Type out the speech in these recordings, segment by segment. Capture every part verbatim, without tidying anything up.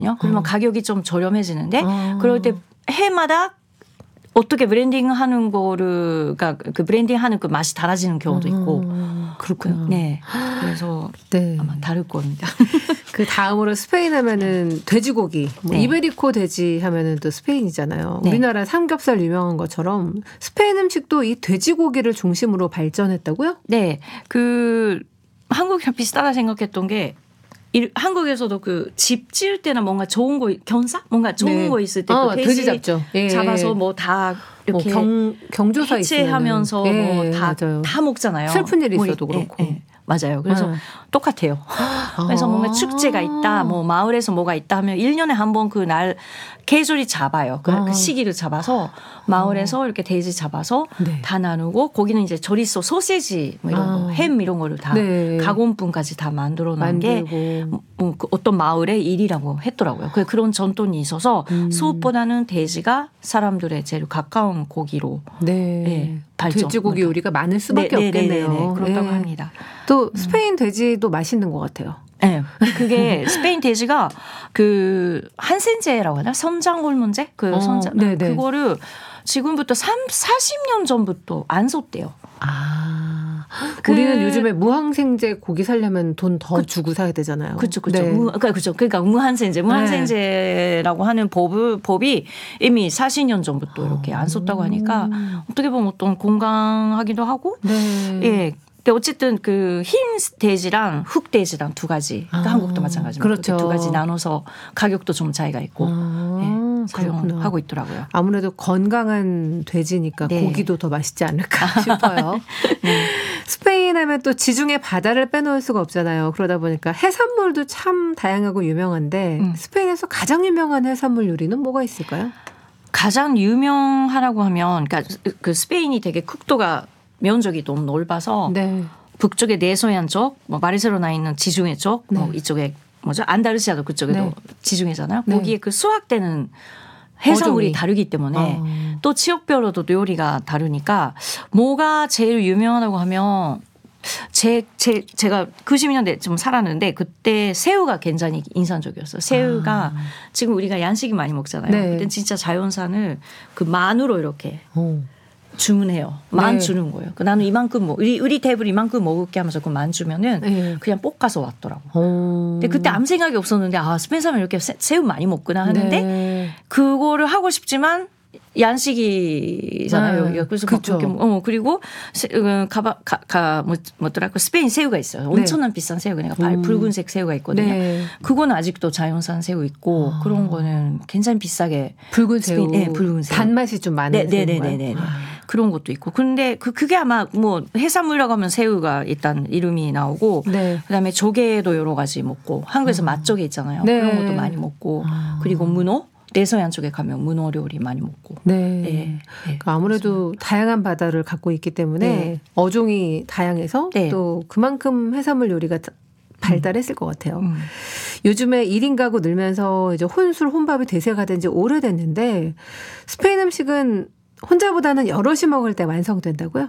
그러면 어. 가격이 좀 저렴해지는데 어. 그럴 때 해마다 어떻게 브랜딩하는 거를 그러니까 그 브랜딩하는 그 맛이 달라지는 경우도 있고 어. 그렇구나. 네, 그래서 네. 아마 다를 겁니다. 그 다음으로 스페인 하면은 돼지고기, 뭐 네. 이베리코 돼지 하면은 또 스페인이잖아요. 네. 우리나라 삼겹살 유명한 것처럼 스페인 음식도 이 돼지고기를 중심으로 발전했다고요? 네, 그 한국이랑 비슷하다 생각했던 게 이, 한국에서도 그 집 지을 때나 뭔가 좋은 거 견사 뭔가 좋은 네. 거 있을 때 어, 그 돼지, 돼지 잡죠. 예. 잡아서 뭐 다 이렇게 뭐 경, 경조사 해체하면서 있으면은. 뭐 예, 다 맞아요. 다 먹잖아요. 슬픈 일이 뭐, 있어도 예, 그렇고. 예, 맞아요. 그래서 네. 똑같아요. 그래서 뭔가 아. 축제가 있다, 뭐 마을에서 뭐가 있다 하면 일 년에 한 번 그 날 계절이 잡아요. 그, 아. 그 시기를 잡아서 마을에서 이렇게 돼지 잡아서 네. 다 나누고 거기는 이제 조리소, 소세지 뭐 이런 아. 거, 햄 이런 거를 다 네. 가공품까지 다 만들어 놓은 게 만들고. 뭐 그 어떤 마을의 일이라고 했더라고요. 그 그런 전통이 있어서 음. 소보다는 돼지가 사람들의 제일 가까운 고기로 네. 예, 발전. 돼지고기 요리가 많을 수밖에 네, 네, 없겠네요. 네, 네, 네. 그렇다고 예. 합니다. 또 스페인 돼지도 맛있는 것 같아요. 네, 그게 스페인 돼지가 그 한센제라고 하나 선장 호르몬제 그 어, 선장 네네. 그거를 지금부터 삼, 사십 년 전부터 안 썼대요. 아, 그- 우리는 요즘에 무항생제 고기 살려면 돈 더 주고 사야 되잖아요. 그렇죠, 그렇죠. 네. 무, 그러니까 그렇죠. 그러니까 무한센제, 무한센제라고 하는 법을 법이 이미 사십 년 전부터 이렇게 안 썼다고 하니까 어떻게 보면 어떤 건강하기도 하고, 네. 예. 근데 어쨌든 그 흰 돼지랑 흑 돼지랑 두 가지. 그러니까 아, 한국도 마찬가지입니다. 그렇죠. 두 가지 나눠서 가격도 좀 차이가 있고 아, 예, 그렇구나. 사용하고 있더라고요. 아무래도 건강한 돼지니까 네. 고기도 더 맛있지 않을까 싶어요. 스페인 하면 또 지중해 바다를 빼놓을 수가 없잖아요. 그러다 보니까 해산물도 참 다양하고 유명한데 음. 스페인에서 가장 유명한 해산물 요리는 뭐가 있을까요? 가장 유명하라고 하면 그러니까 그 스페인이 되게 국토가 면적이 너무 넓어서 네. 북쪽에 네소얀 쪽, 뭐 바르셀로나에 있는 지중해 쪽, 뭐 네. 이쪽에 뭐죠 안다르시아도 그쪽에도 네. 지중해잖아요. 네. 거기에 그 수확되는 해산물이 어종이. 다르기 때문에 어. 또 지역별로도 요리가 다르니까 뭐가 제일 유명하다고 하면 제, 제, 제가 구십 년대 좀 살았는데 그때 새우가 굉장히 인상적이었어요. 새우가 아. 지금 우리가 양식이 많이 먹잖아요. 네. 그때 진짜 자연산을 그 만으로 이렇게 어. 주문해요. 만 네. 주는 거예요. 그 나는 이만큼 먹, 우리, 우리 테이블 이만큼 먹을게 하면서 그 만 주면은 네. 그냥 볶아서 왔더라고. 어. 근데 그때 아무 생각이 없었는데 아 스페인 사람 이렇게 새- 새우 많이 먹구나 하는데 네. 그거를 하고 싶지만 양식이잖아요. 네. 여기가. 그래서 막 그쵸. 그렇게 어 그리고 세- 어, 가바 가가 뭐 뭐더라 그 스페인 새우가 있어요. 엄청난 비싼 새우가 내가 발 음. 붉은색 새우가 있거든요. 네. 그거는 아직도 자연산 새우 있고 아. 그런 거는 굉장히 비싸게 붉은 새우. 스페인, 네, 붉은 새우. 단맛이 좀 많은 네, 네, 네, 새우인가요? 네, 네. 아. 그런 것도 있고. 근데 그 그게 아마 뭐 해산물이라고 하면 새우가 일단 이름이 나오고 네. 그다음에 조개도 여러 가지 먹고 한국에서 맛조개 있잖아요. 네. 그런 것도 많이 먹고 아. 그리고 문어 내서양 쪽에 가면 문어 요리 많이 먹고. 네. 네. 네. 그러니까 아무래도 다양한 바다를 갖고 있기 때문에 네. 어종이 다양해서 네. 또 그만큼 해산물 요리가 발달했을 것 같아요. 음. 요즘에 일 인 가구 늘면서 이제 혼술, 혼밥이 대세가 된 지 오래됐는데 스페인 음식은 혼자보다는 여럿이 먹을 때 완성된다고요?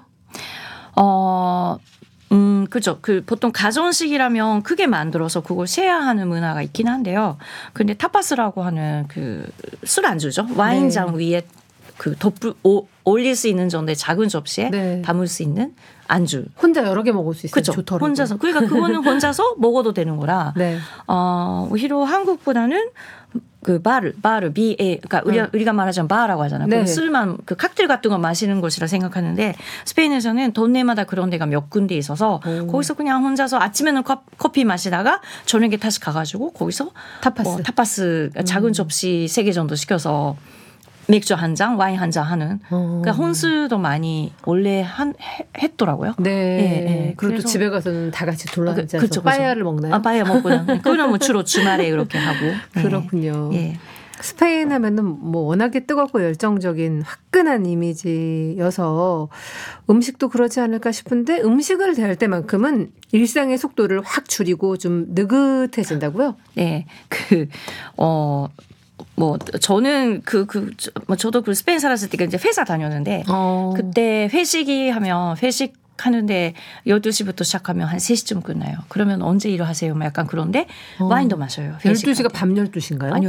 어, 음, 그죠. 그 보통 가정식이라면 크게 만들어서 그걸 쉐어하는 문화가 있긴 한데요. 근데 타파스라고 하는 그 술안주죠. 와인잔 네. 위에 그 덮을 오, 올릴 수 있는 정도의 작은 접시에 네. 담을 수 있는 안주. 혼자 여러 개 먹을 수 있어요. 그렇죠. 좋더라고요. 혼자서. 그러니까 그거는 혼자서 먹어도 되는 거라. 네. 어, 오히려 한국보다는 그 바르, 바르, 비에, 그러니까 우리가, 음. 우리가 말하자면 바라고 하잖아요. 네. 그 술만, 그 칵테일 같은 거 마시는 곳이라 생각하는데 스페인에서는 동네마다 그런 데가 몇 군데 있어서 오. 거기서 그냥 혼자서 아침에는 컵- 커피 마시다가 저녁에 다시 가가지고 거기서 타파스. 뭐 타파스 작은 접시 세 개 정도 시켜서 맥주 한 잔, 와인 한 잔 하는. 어. 그러니까 혼술도 많이 원래 한, 해- 했더라고요. 네. 예, 예. 그리고 또 그래서- 집에 가서는 다 같이 둘러앉아서 그- 그렇죠, 그렇죠. 빠에야를 먹나요? 아, 빠에야 먹고요. 그거는 뭐 주로 주말에 이렇게 하고. 네. 그렇군요. 예. 스페인 하면은 뭐 워낙에 뜨겁고 열정적인 화끈한 이미지여서 음식도 그렇지 않을까 싶은데 음식을 대할 때만큼은 일상의 속도를 확 줄이고 좀 느긋해진다고요? 네. 그, 어, 뭐, 저는 그, 그, 저- 뭐 저도 그 스페인 살았을 때 이제 회사 다녔는데 어. 그때 회식이 하면 회식 하는데 열두 시부터 시작하면 한 세 시쯤 끝나요. 그러면 언제 일을 하세요? 뭐 약간 그런데 어. 와인도 마셔요. 열두 시가 회식할 때. 밤 열두 시인가요? 아니요.